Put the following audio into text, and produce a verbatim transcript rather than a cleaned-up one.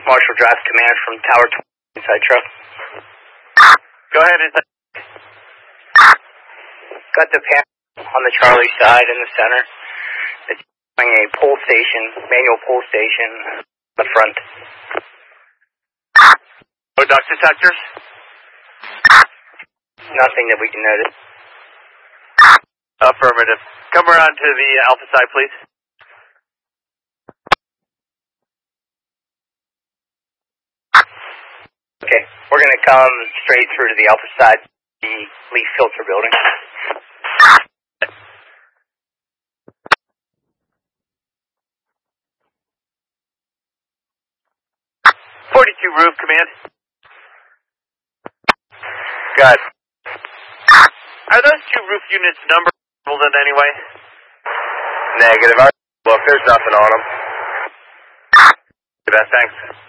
Marshall Drive Command from Tower twenty, inside truck. Go ahead, inside. Got the panel on the Charlie side in the center. It's showing a pull station, manual pull station, in the front. Oh, duct detectors? Nothing that we can notice. Affirmative. Come around to the Alpha side, please. Okay, we're going to come straight through to the Alpha side, the leaf filter building. forty-two roof, command. Good. Are those two roof units numbered in any way? Negative. Our book, there's nothing on them. Good, thanks.